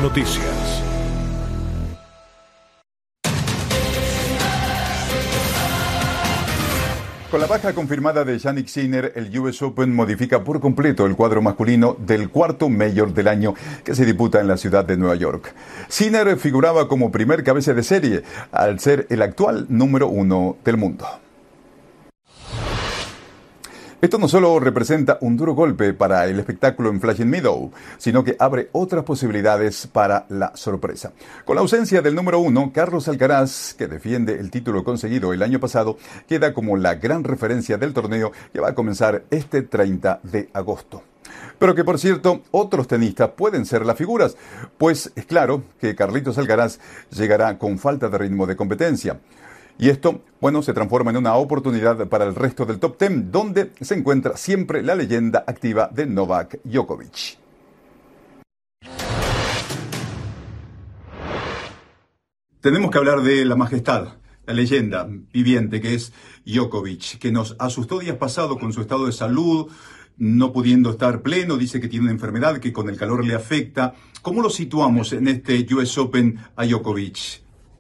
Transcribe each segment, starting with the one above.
Noticias. Con la baja confirmada de Jannik Sinner, el US Open modifica por completo el cuadro masculino del cuarto Major del año que se disputa en la ciudad de Nueva York. Sinner figuraba como primer cabeza de serie al ser el actual número 1 del mundo. Esto no solo representa un duro golpe para el espectáculo en Flushing Meadow, sino que abre otras posibilidades para la sorpresa. Con la ausencia del número 1, Carlos Alcaraz, que defiende el título conseguido el año pasado, queda como la gran referencia del torneo que va a comenzar este 30 de agosto. Pero que, por cierto, otros tenistas pueden ser las figuras, pues es claro que Carlitos Alcaraz llegará con falta de ritmo de competencia. Y esto, se transforma en una oportunidad para el resto del top 10, donde se encuentra siempre la leyenda activa de Novak Djokovic. Tenemos que hablar de la majestad, la leyenda viviente que es Djokovic, que nos asustó días pasados con su estado de salud, no pudiendo estar pleno, dice que tiene una enfermedad que con el calor le afecta. ¿Cómo lo situamos en este US Open a Djokovic?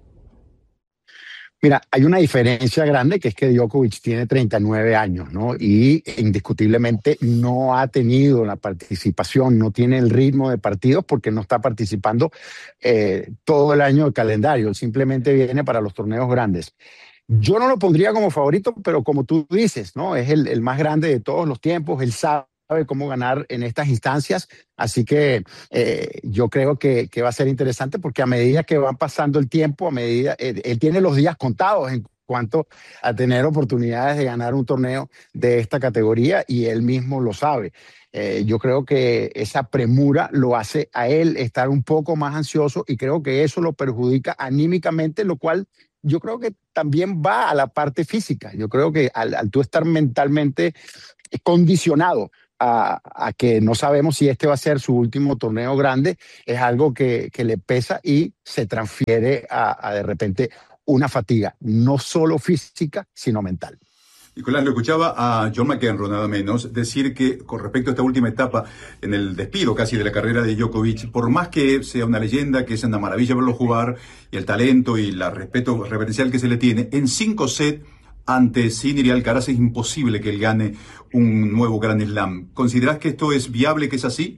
Mira, hay una diferencia grande que es que Djokovic tiene 39 años, ¿no? Y indiscutiblemente no ha tenido la participación, no tiene el ritmo de partidos porque no está participando todo el año del calendario, simplemente viene para los torneos grandes. Yo no lo pondría como favorito, pero como tú dices, ¿no? Es el más grande de todos los tiempos, él sabe cómo ganar en estas instancias, así que yo creo que va a ser interesante porque a medida que va pasando el tiempo, él tiene los días contados en cuanto a tener oportunidades de ganar un torneo de esta categoría y él mismo lo sabe. Yo creo que esa premura lo hace a él estar un poco más ansioso y creo que eso lo perjudica anímicamente, lo cual yo creo que también va a la parte física. Yo creo que al tú estar mentalmente condicionado a que no sabemos si este va a ser su último torneo grande, es algo que le pesa y se transfiere a de repente una fatiga, no solo física, sino mental. Nicolás, lo escuchaba a John McEnroe, nada menos, decir que con respecto a esta última etapa en el despido casi de la carrera de Djokovic, por más que sea una leyenda, que es una maravilla verlo jugar, y el talento y el respeto reverencial que se le tiene, en 5 sets ante Sinner y Alcaraz es imposible que él gane un nuevo Grand Slam. ¿Considerás que esto es viable, que es así?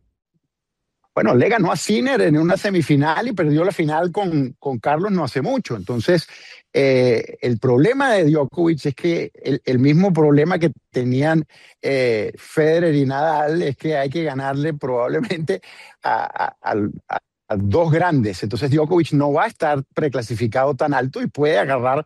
Bueno, le ganó a Sinner en una semifinal y perdió la final con Carlos no hace mucho. Entonces, el problema de Djokovic es que el mismo problema que tenían Federer y Nadal es que hay que ganarle probablemente a dos grandes. Entonces, Djokovic no va a estar preclasificado tan alto y puede agarrar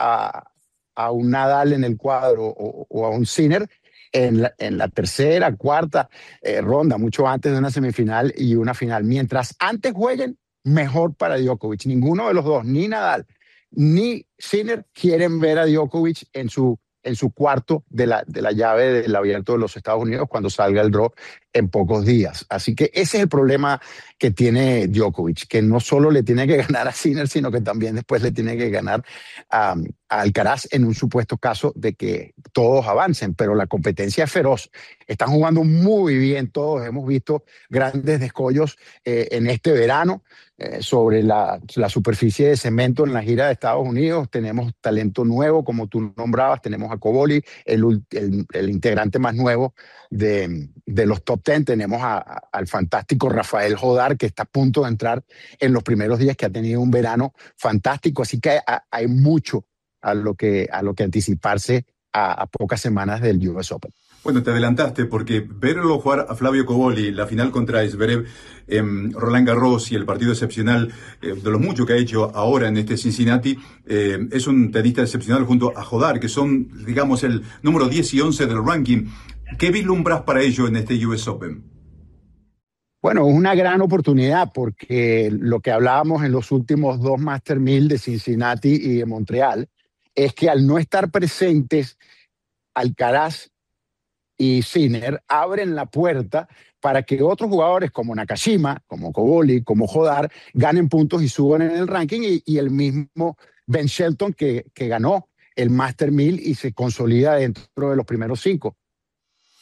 a un Nadal en el cuadro o a un Sinner en la tercera, cuarta ronda, mucho antes de una semifinal y una final. Mientras antes jueguen, mejor para Djokovic. Ninguno de los dos, ni Nadal ni Sinner, quieren ver a Djokovic en su cuarto de la llave del Abierto de los Estados Unidos cuando salga el draw en pocos días. Así que ese es el problema que tiene Djokovic, que no solo le tiene que ganar a Sinner, sino que también después le tiene que ganar a Alcaraz en un supuesto caso de que todos avancen, pero la competencia es feroz. Están jugando muy bien todos, hemos visto grandes descollos en este verano sobre la superficie de cemento en la gira de Estados Unidos. Tenemos talento nuevo, como tú nombrabas, tenemos a Cobolli, el integrante más nuevo de los top 10. Tenemos al fantástico Rafael Jodar, que está a punto de entrar en los primeros días, que ha tenido un verano fantástico. Así que hay mucho a lo que anticiparse a pocas semanas del US Open. Bueno, te adelantaste porque verlo jugar a Flavio Cobolli, la final contra Zverev, Roland Garros y el partido excepcional de los muchos que ha hecho ahora en este Cincinnati, es un tenista excepcional junto a Jodar, que son, digamos, el número 10 y 11 del ranking. ¿Qué vislumbras para ello en este US Open? Bueno, es una gran oportunidad porque lo que hablábamos en los últimos 2 Master 1000 de Cincinnati y de Montreal es que al no estar presentes Alcaraz y Sinner abren la puerta para que otros jugadores como Nakashima, como Cobolli, como Jodar ganen puntos y suban en el ranking y el mismo Ben Shelton que ganó el Master 1000 y se consolida dentro de los primeros 5.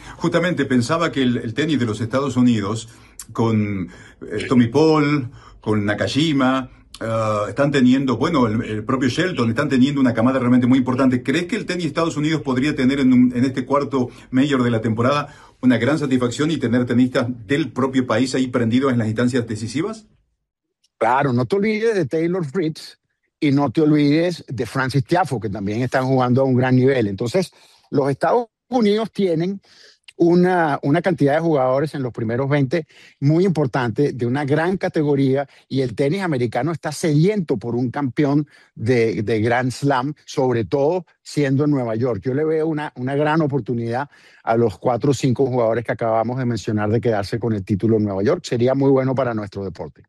Justamente pensaba que el tenis de los Estados Unidos, con Tommy Paul, con Nakajima, están teniendo, bueno, el propio Shelton, están teniendo una camada realmente muy importante. ¿Crees que el tenis de Estados Unidos podría tener en este cuarto Major de la temporada una gran satisfacción y tener tenistas del propio país ahí prendidos en las instancias decisivas? Claro, no te olvides de Taylor Fritz y no te olvides de Francis Tiafoe, que también están jugando a un gran nivel. Entonces, los Estados Unidos tienen una cantidad de jugadores en los primeros 20 muy importante, de una gran categoría, y el tenis americano está sediento por un campeón de Grand Slam, sobre todo siendo en Nueva York. Yo le veo una gran oportunidad a los 4 o 5 jugadores que acabamos de mencionar de quedarse con el título en Nueva York. Sería muy bueno para nuestro deporte.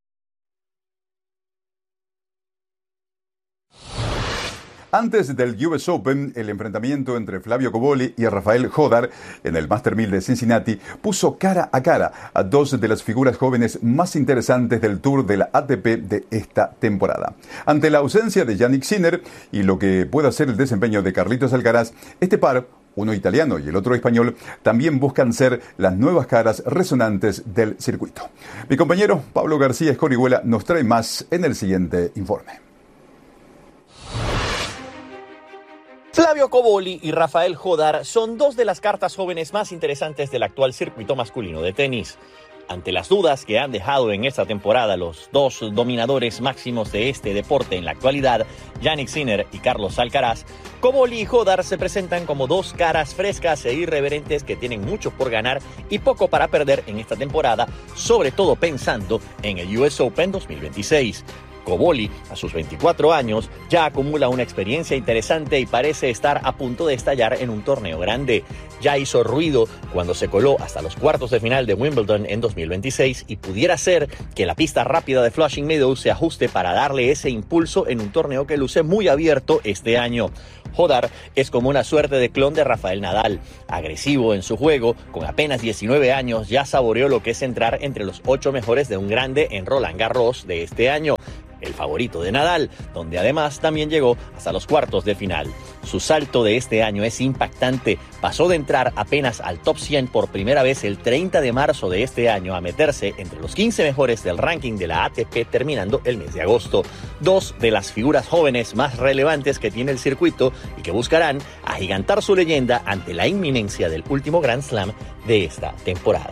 Antes del US Open, el enfrentamiento entre Flavio Cobolli y Rafael Jodar en el Master 1000 de Cincinnati puso cara a cara a dos de las figuras jóvenes más interesantes del Tour de la ATP de esta temporada. Ante la ausencia de Jannik Sinner y lo que pueda ser el desempeño de Carlitos Alcaraz, este par, uno italiano y el otro español, también buscan ser las nuevas caras resonantes del circuito. Mi compañero Pablo García Escorihuela nos trae más en el siguiente informe. Flavio Cobolli y Rafael Jodar son dos de las cartas jóvenes más interesantes del actual circuito masculino de tenis. Ante las dudas que han dejado en esta temporada los dos dominadores máximos de este deporte en la actualidad, Jannik Sinner y Carlos Alcaraz, Cobolli y Jodar se presentan como dos caras frescas e irreverentes que tienen mucho por ganar y poco para perder en esta temporada, sobre todo pensando en el US Open 2026. Cobolli, a sus 24 años, ya acumula una experiencia interesante y parece estar a punto de estallar en un torneo grande. Ya hizo ruido cuando se coló hasta los cuartos de final de Wimbledon en 2026 y pudiera ser que la pista rápida de Flushing Meadows se ajuste para darle ese impulso en un torneo que luce muy abierto este año. Jodar es como una suerte de clon de Rafael Nadal. Agresivo en su juego, con apenas 19 años ya saboreó lo que es entrar entre los 8 mejores de un grande en Roland Garros de este año, el favorito de Nadal, donde además también llegó hasta los cuartos de final. Su salto de este año es impactante. Pasó de entrar apenas al top 100 por primera vez el 30 de marzo de este año a meterse entre los 15 mejores del ranking de la ATP terminando el mes de agosto. Dos de las figuras jóvenes más relevantes que tiene el circuito y que buscarán agigantar su leyenda ante la inminencia del último Grand Slam de esta temporada.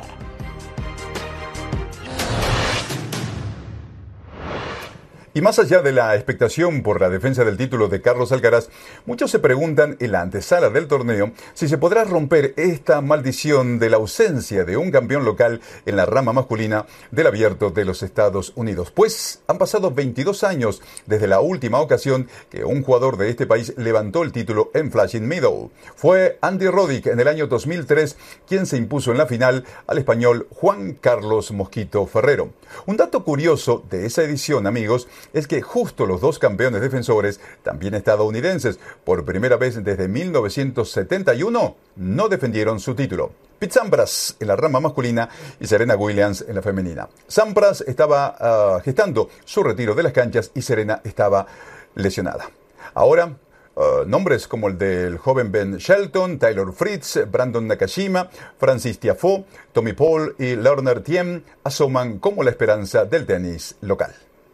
Y más allá de la expectación por la defensa del título de Carlos Alcaraz, muchos se preguntan en la antesala del torneo si se podrá romper esta maldición de la ausencia de un campeón local en la rama masculina del Abierto de los Estados Unidos. Pues han pasado 22 años desde la última ocasión que un jugador de este país levantó el título en Flushing Meadows. Fue Andy Roddick en el año 2003 quien se impuso en la final al español Juan Carlos Mosquito Ferrero. Un dato curioso de esa edición, amigos, es que justo los dos campeones defensores, también estadounidenses, por primera vez desde 1971, no defendieron su título. Pete Sampras en la rama masculina y Serena Williams en la femenina. Sampras estaba gestando su retiro de las canchas y Serena estaba lesionada. Ahora, nombres como el del joven Ben Shelton, Taylor Fritz, Brandon Nakajima, Francis Tiafoe, Tommy Paul y Lerner Thiem asoman como la esperanza del tenis local.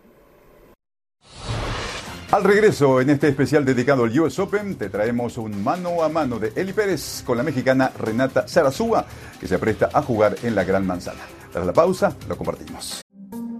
Al regreso, en este especial dedicado al US Open, te traemos un mano a mano de Eli Pérez con la mexicana Renata Zarazúa, que se apresta a jugar en la Gran Manzana. Tras la pausa, lo compartimos.